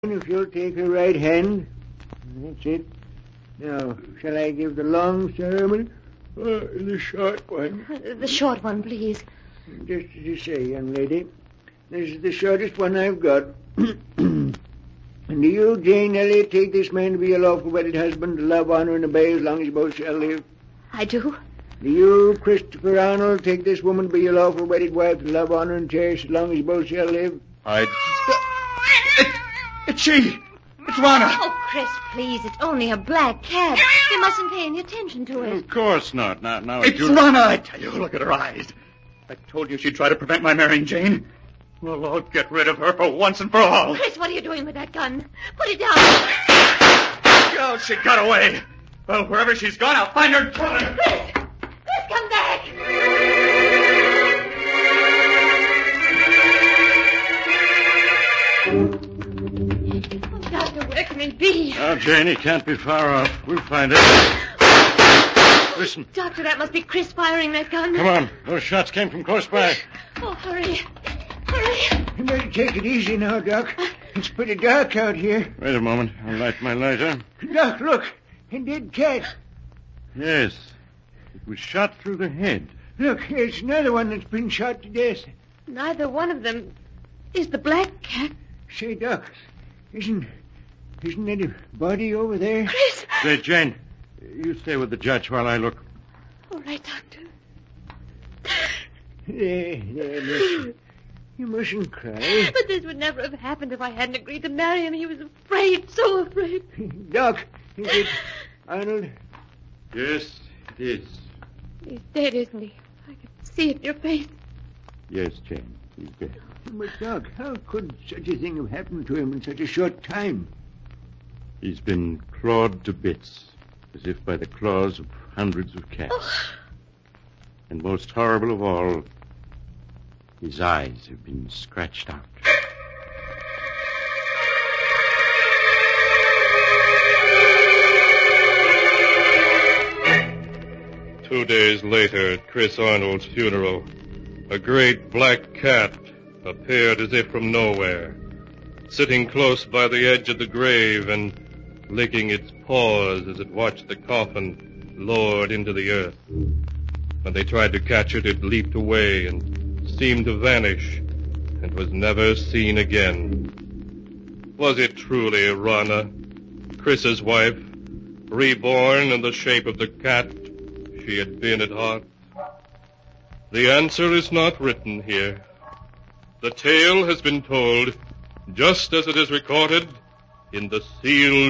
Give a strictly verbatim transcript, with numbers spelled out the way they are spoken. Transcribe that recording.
If you'll take her right hand. That's it. Now, shall I give the long sermon or the short one? Uh, the short one, please. Just as you say, young lady. This is the shortest one I've got. And do you, Jane Elliot, take this man to be your lawful wedded husband, to love, honor, and obey as long as you both shall live? I do. Do you, Christopher Arnold, take this woman to be your lawful wedded wife, to love, honor, and cherish as long as you both shall live? I... It, it's she! It's Rana! Oh, Chris, please. It's only a black cat. You mustn't pay any attention to it. Of course not. Now, now It's you... Rana, I tell you. Look at her eyes. I told you she'd try to prevent my marrying Jane. Well, I'll get rid of her for once and for all. Chris, what are you doing with that gun? Put it down. Oh, she got away. Well, wherever she's gone, I'll find her and kill her. Chris! Chris, come back! Oh, Doctor, where can it be? Now, Jane, he can't be far off. We'll find it. Listen. Doctor, that must be Chris firing that gun. Come on. Those shots came from close by. Oh, hurry. Hurry. You better take it easy now, Doc. It's pretty dark out here. Wait a moment. I'll light my lighter. Doc, look. A dead cat. Yes. It was shot through the head. Look, here's another one that's been shot to death. Neither one of them is the black cat. Say, Doc, isn't... Isn't that a body over there? Chris! Say, Jane, you stay with the judge while I look. All right, Doctor. There, there, listen. You mustn't cry. But this would never have happened if I hadn't agreed to marry him. He was afraid, so afraid. Doc, is it Arnold? Yes, it is. He's dead, isn't he? I can see it in your face. Yes, Jane, he's dead. But, Doc, how could such a thing have happened to him in such a short time? He's been clawed to bits, as if by the claws of hundreds of cats. Oh. And most horrible of all, his eyes have been scratched out. Two days later, at Chris Arnold's funeral, a great black cat appeared as if from nowhere, sitting close by the edge of the grave and licking its paws as it watched the coffin lowered into the earth. When they tried to catch it, it leaped away and seemed to vanish and was never seen again. Was it truly Rana, Chris's wife, reborn in the shape of the cat she had been at heart? The answer is not written here. The tale has been told just as it is recorded in the sealed